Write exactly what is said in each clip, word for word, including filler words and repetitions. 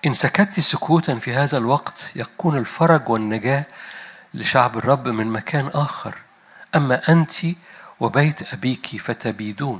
إن سكت سكوتا في هذا الوقت يكون الفرج والنجاة لشعب الرب من مكان آخر، أما أنت وبيت أبيك فتبيدون.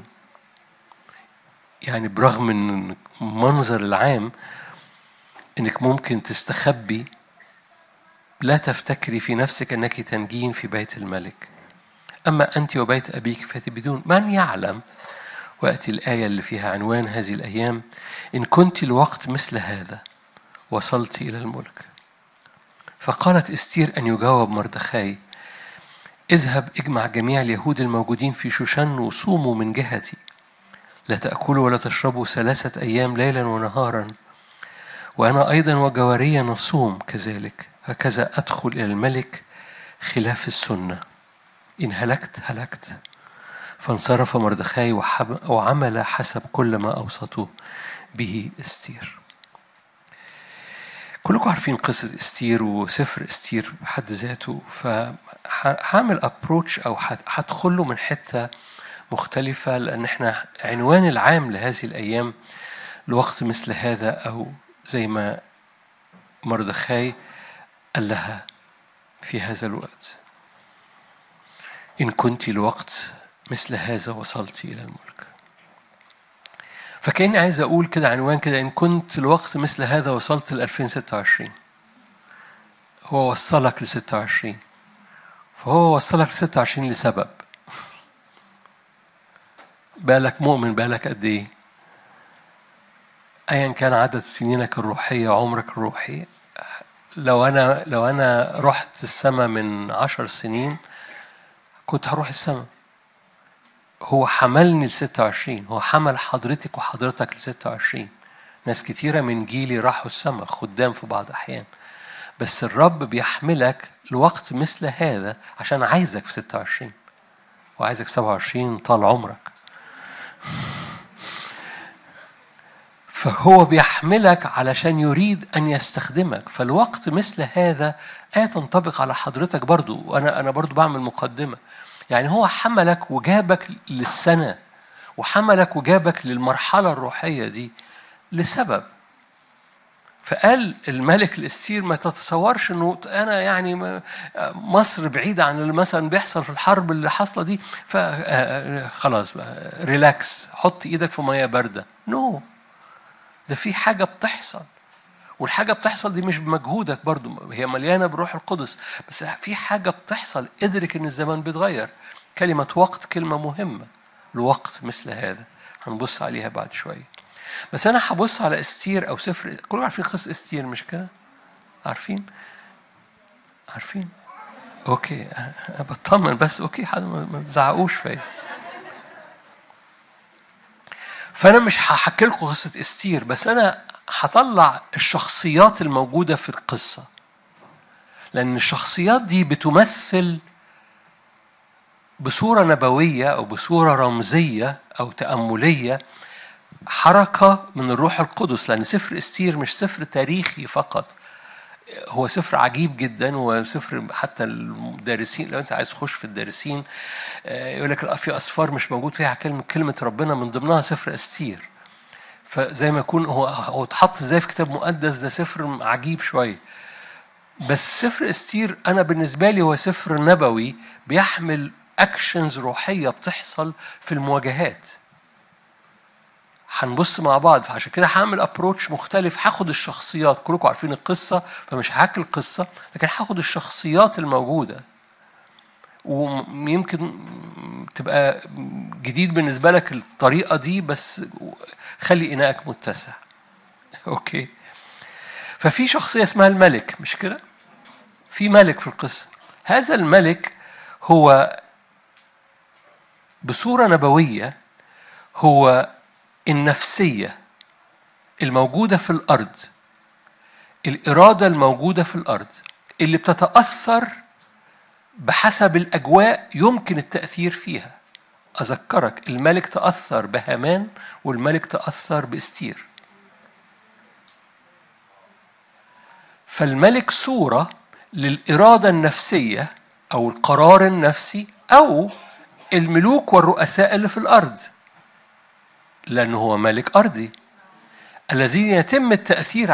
يعني برغم من المنظر العام إنك ممكن تستخبي، لا تفتكري في نفسك أنك تنجين في بيت الملك. أما أنت وبيت أبيك فتبيدون. من يعلم، وأتي الآية اللي فيها عنوان هذه الأيام، إن كنت لوقت مثل هذا وصلت إلى الملك. فقالت استير أن يجاوب مردخاي: اذهب اجمع جميع اليهود الموجودين في شوشن وصوموا من جهتي، لا تأكلوا ولا تشربوا ثلاثة أيام ليلا ونهارا، وأنا أيضا وجواريا نصوم كذلك، هكذا أدخل إلى الملك خلاف السنة. إن هلكت هلكت. فانصرف مردخاي وعمل حسب كل ما أوصته به استير. كلكم عارفين قصة استير وسفر استير بحد ذاته، فهعمل أبروتش أو هدخله من حتة مختلفة، لأن احنا عنوان العام لهذه الأيام لوقت مثل هذا، أو زي ما مردخاي قال لها في هذا الوقت: إن كنت لوقت مثل هذا وصلت إلى الملك. فكأني عايز أقول كده عنوان كده: إن كنت لوقت مثل هذا وصلت ل ألفين وستة وعشرين. هو وصلك ل ستة وعشرين، فهو وصلك ل ستة وعشرين لسبب. بالك مؤمن بالك قد إيه؟ أيا كان عدد سنينك الروحية عمرك الروحي. لو أنا لو أنا رحت السماء من عشر سنين كنت هروح السماء. هو حملني ل ستة وعشرين، هو حمل حضرتك وحضرتك ل ستة وعشرين. ناس كتيرة من جيلي راحوا السماء، خدام في بعض أحيان، بس الرب بيحملك لوقت مثل هذا عشان عايزك في ستة وعشرين، وعايزك سبعة وعشرين طال عمرك. فهو بيحملك علشان يريد أن يستخدمك. فالوقت مثل هذا آية تنطبق على حضرتك برضو، وأنا أنا برضو بعمل مقدمة. يعني هو حملك وجابك للسنة، وحملك وجابك للمرحلة الروحية دي لسبب. فقال الملك لاستير: ما تتصورش انه انا يعني مصر بعيدة عن اللي مثلا بيحصل في الحرب اللي حاصله دي، فخلاص ريلاكس، حط ايدك في ميه بارده. نو no. ده في حاجة بتحصل، والحاجة بتحصل دي مش بمجهودك، برضو هي مليانة بروح القدس، بس في حاجة بتحصل. ادرك ان الزمان بيتغير. كلمة وقت كلمة مهمة. الوقت مثل هذا هنبص عليها بعد شوية. بس أنا هبص على استير أو سفر. كلكم عارفين قصة استير مش كده؟ عارفين؟ عارفين؟ أوكي بطمن بس. أوكي ما تزعقوش فيا. فأنا مش هحكي لكم قصة استير، بس أنا هطلع الشخصيات الموجودة في القصة، لأن الشخصيات دي بتمثل بصورة نبوية أو بصورة رمزية أو تأملية حركة من الروح القدس. لأن سفر استير مش سفر تاريخي فقط، هو سفر عجيب جدا. هو سفر حتى الدارسين، لو أنت عايز تخش في الدارسين يقول لك في أسفار مش موجود فيها كلمة كلمة ربنا، من ضمنها سفر استير. فزي ما يكون هو هو اتحط ازاي في كتاب مقدس، ده سفر عجيب شوية. بس سفر استير أنا بالنسبة لي هو سفر نبوي بيحمل أكشنز روحية بتحصل في المواجهات. هنبص مع بعض، فعشان كده هعمل ابروتش مختلف. هاخد الشخصيات، كلكم عارفين القصة فمش هحكي القصة، لكن هاخد الشخصيات الموجودة. ويمكن تبقى جديد بالنسبة لك الطريقة دي، بس خلي إناءك متسع. أوكي. ففي شخصية اسمها الملك مش كده؟ في ملك في القصة. هذا الملك هو بصورة نبوية هو النفسية الموجودة في الأرض، الإرادة الموجودة في الأرض اللي بتتأثر بحسب الأجواء يمكن التأثير فيها. أذكرك الملك تأثر بهامان، والملك تأثر باستير. فالملك صورة للإرادة النفسية أو القرار النفسي أو الملوك والرؤساء اللي في الأرض، لأنه هو ملك أرضي الذين يتم التأثير